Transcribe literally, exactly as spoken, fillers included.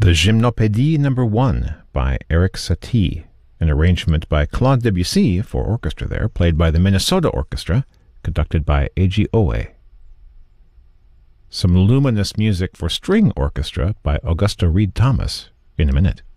The Gymnopédie Number One by Erik Satie, an arrangement by Claude Debussy for orchestra there, played by the Minnesota Orchestra, conducted by Eiji Oe. Some luminous music for string orchestra by Augusta Reed Thomas in a minute.